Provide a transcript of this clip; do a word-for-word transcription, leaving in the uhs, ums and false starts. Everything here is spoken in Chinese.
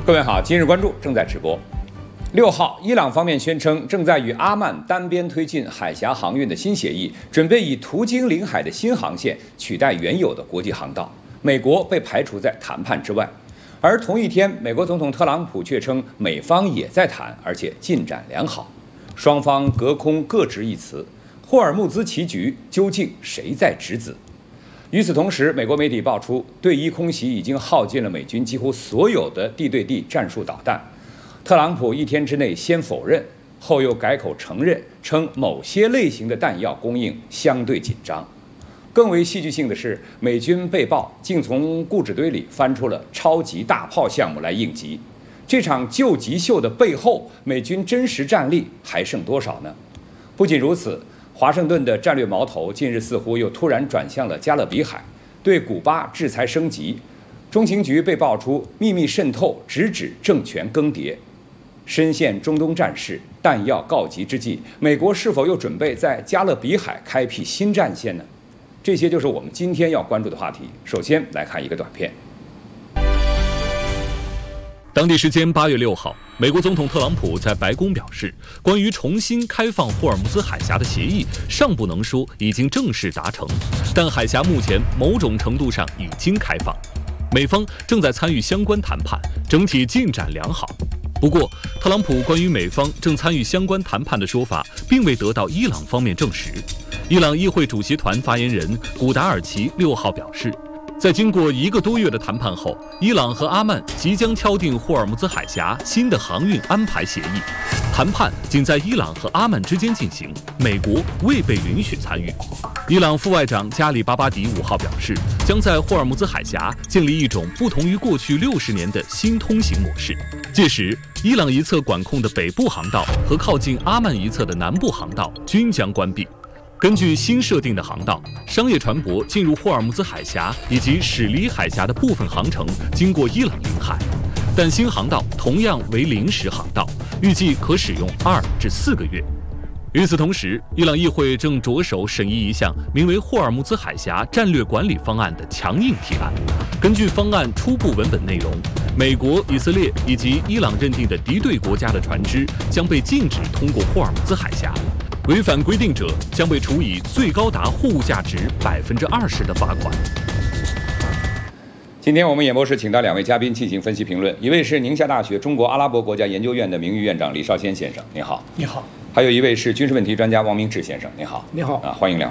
各位好，今日关注正在直播。六号，伊朗方面宣称正在与阿曼单边推进海峡航运的新协议，准备以途经领海的新航线取代原有的国际航道。美国被排除在谈判之外。而同一天，美国总统特朗普却称美方也在谈，而且进展良好。双方隔空各执一词，霍尔木兹棋局究竟谁在执子？与此同时，美国媒体爆出，对伊空袭已经耗尽了美军几乎所有的地对地战术导弹。特朗普一天之内先否认，后又改口承认，称某些类型的弹药供应相对紧张。更为戏剧性的是，美军被曝竟从故纸堆里翻出了超级大炮项目来应急。这场救急秀的背后，美军真实战力还剩多少呢？不仅如此，华盛顿的战略矛头近日似乎又突然转向了加勒比海，对古巴制裁升级。中情局被爆出秘密渗透，直指政权更迭。深陷中东战事，弹药告急之际，美国是否又准备在加勒比海开辟新战线呢？这些就是我们今天要关注的话题。首先来看一个短片。 当地时间八月六号，美国总统特朗普在白宫表示，关于重新开放霍尔木兹海峡的协议尚不能说已经正式达成，但海峡目前某种程度上已经开放，美方正在参与相关谈判，整体进展良好。不过，特朗普关于美方正参与相关谈判的说法并未得到伊朗方面证实。伊朗议会主席团发言人古达尔奇六号表示，在经过一个多月的谈判后，伊朗和阿曼即将敲定霍尔木兹海峡新的航运安排协议。谈判仅在伊朗和阿曼之间进行，美国未被允许参与。伊朗副外长加里巴巴迪五号表示，将在霍尔木兹海峡建立一种不同于过去六十年的新通行模式。届时，伊朗一侧管控的北部航道和靠近阿曼一侧的南部航道均将关闭。根据新设定的航道，商业船舶进入霍尔木兹海峡以及驶离海峡的部分航程经过伊朗领海，但新航道同样为临时航道，预计可使用二至四个月。与此同时，伊朗议会正着手审议一项名为《霍尔木兹海峡战略管理方案》的强硬提案。根据方案初步文本内容，美国、以色列以及伊朗认定的敌对国家的船只将被禁止通过霍尔木兹海峡。违反规定者将被处以最高达货物价值百分之二十的罚款。 今天我们演播室请到两位嘉宾进行分析评论，一位是宁夏大学中国阿拉伯国家研究院的名誉院长李绍先先生，您好。 你好。 还有一位是军事问题专家王明志先生，您好。 你好。 啊，欢迎两位。